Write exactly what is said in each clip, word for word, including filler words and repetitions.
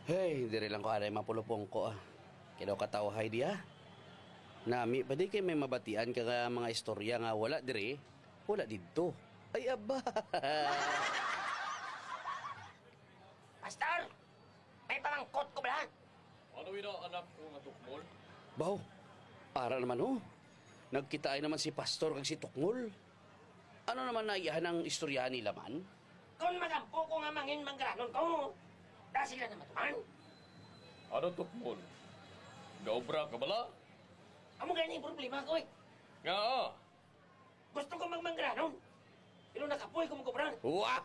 Hey, diri lang ko aray mapulupong ko ah. Kino katawhay diya. Nami, pwede kayo may mabatian ka nga mga istorya nga wala diri. Wala dito. Ay aba. Pastor! May pamangkot ko ba? Ano ina anak ko nga tukmol? Baw, para naman oh. Nagkitaay naman si Pastor kag si Tukmol. Ano naman na iyahan ang istorya nila man? Kung magampo ko nga mangin manggranon ko, dahil sila na matuman. Ano tukmol? Gaobra ka bala? Amo ganyan yung problema ko eh. Nga ah. Gusto ko magmanggranon. Pero nakapoy ko magkubran. Wow!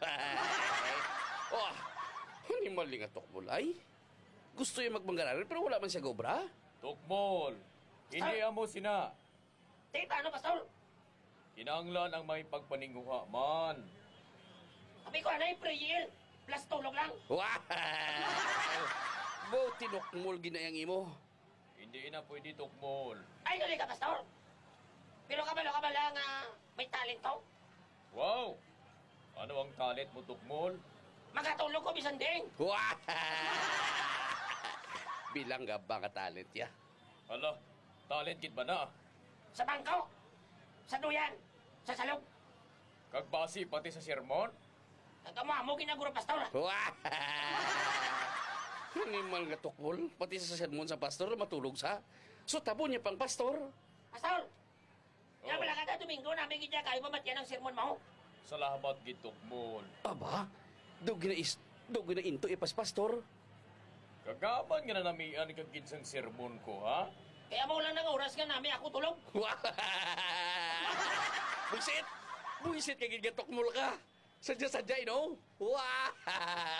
Oh, animal nga Tukmol ay. Gusto yung magmanggararan pero wala man siya gobra. Tukmol! Hindi amo sina. Di paano, Pastor? Kinanglan ang may pagpaninguha man. Sabi ko, anay, pre-yield. Plus tulog lang. Wow! Bo, tinukmol ginayang imo. Hindi na pwede tukmol. Ay, nuli ka, Pastor. Pero kabalo ka ba lang ah, may talento? Wow! Ano ang talent mo tukmol? Makatulog ko bisan din. Wow! Bilang ga ba ka talent ya? Hala, talent kit ba na? Sa bangko. Sa duyan. Sa salog. Kagbasi pati sa sermon? Nagkamamo ginaguro, Pastor. Wow! Animal nga tukmol. Pati sa sermon sa pastor, matulog sa. So, tabo niya pang pastor. Pastor! Oh. Nga pala kada Domingo namin kita kayo mamatyan ang sermon mo. Salamat gid tukmol. Aba, dogi na is, dogi na into ipas pastor. Kagaman nga na namian kag ginsang sermon ko, ha? Kaya mo lang ng oras nga namin ako tulog. Wow! Buisit! Buisit kay gigatok mo ka. Sadya-sadya, you know? Wow!